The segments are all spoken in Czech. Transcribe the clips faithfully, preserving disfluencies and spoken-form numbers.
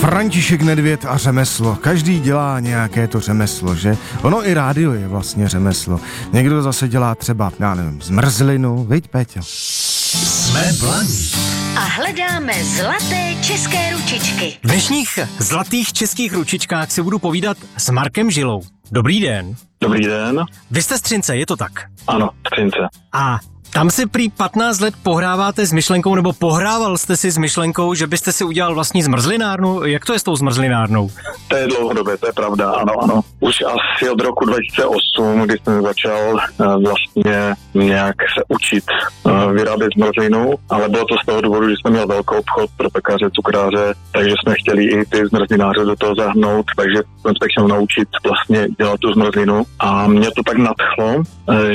František Nedvěd a řemeslo. Každý dělá nějaké to řemeslo, že? Ono i rádio je vlastně řemeslo. Někdo zase dělá třeba, já nevím, zmrzlinu, viď, Péťo? Jsme blaní. A hledáme zlaté české ručičky. V dnešních zlatých českých ručičkách si budu povídat s Markem Žilou. Dobrý den. Dobrý den. Vy jste z Třince, je to tak? Ano, z Třince. A tam si prý patnáct let pohráváte s myšlenkou, nebo pohrával jste si s myšlenkou, že byste si udělal vlastní zmrzlinárnu? Jak to je s tou zmrzlinárnou? To je dlouhodobě, to je pravda, ano, ano. Už asi od roku dva tisíce osm, kdy jsem začal uh, vlastně nějak se učit uh, vyrábět zmrzlinu, ale bylo to z toho důvodu, že jsem měl velký obchod pro pekaře, cukráře, takže jsme chtěli i ty zmrzlináře do toho zahrnout, takže jsem se chtěl naučit vlastně dělat tu zmrzlinu a mě to tak nadchlo, uh,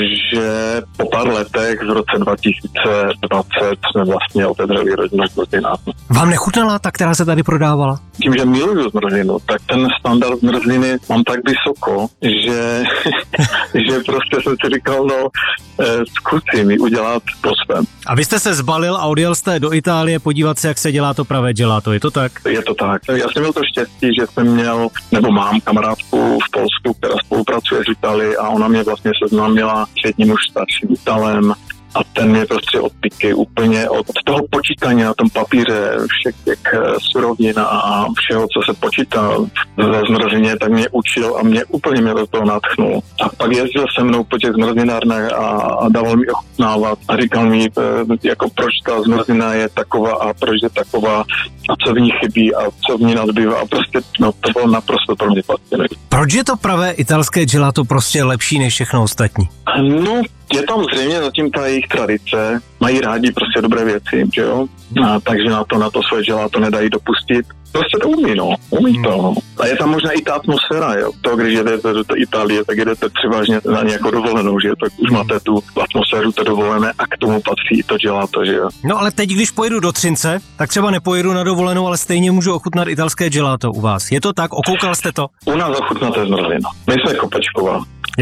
že po pár letech v roce dva tisíce dvacet jsme vlastně otevřeli rodinnou zmrzlinárnu. Vám nechutnala ta, která se tady prodávala? Tím, že miluju zmrzlinu, tak ten standard zmrzliny mám tak vysoko, že, že prostě jsem si říkal, no zkusím ji udělat po svém. A vy jste se zbalil a odjel jste do Itálie podívat se, jak se dělá to pravé gelato, je to tak? Je to tak. Já jsem měl to štěstí, že jsem měl, nebo mám kamarádku v Polsku, která spolupracuje s Itálií a ona mě vlastně seznámila s jedním už starším Italem. A ten mě prostě od piky úplně od toho počítání na tom papíře, všech těch surovin a všeho, co se počítá ve zmrzlině, tak mě učil a mě úplně mě do toho nadchnul. A pak jezdil se mnou po těch zmrzlinárnách a, a dával mi ochutnávat a říkal mi, jako proč ta zmrzlina je taková a proč je taková a co v ní chybí a co v ní nadbývá a prostě no, to bylo naprosto pro mě fascinující. Proč je to pravé italské gelato prostě lepší než všechno ostatní? No, je tam zřejmě zatím ta jejich tradice, mají rádi prostě dobré věci, že jo? A takže na to, na to svoje gelato nedají dopustit. Prostě to umí, no. Umí to, no. A je tam možná i ta atmosféra, jo. To, když jedete do té Itálie, tak jedete převážně na nějakou dovolenou, že jo. Tak už máte tu atmosféru té dovolené a k tomu patří i to gelato, že jo. No ale teď, když pojedu do Třince, tak třeba nepojedu na dovolenou, ale stejně můžu ochutnat italské gelato u vás. Je to tak? Okoukal jste to? U nás ochutnáte zmrzlinu. My jsme Kopečková.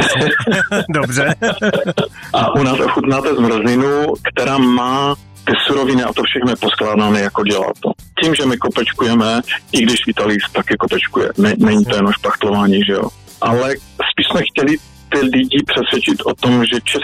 Dobře. A u nás ochutnáte zmrzlinu, která má ty suroviny a to všechno je poskládáno jako gelato. Tím, že my kopečkujeme, i když v Itálii taky kopečkuje, ne, není to jenom špachtlování, že jo. Ale spíš jsme chtěli ty lidi přesvědčit o tom, že český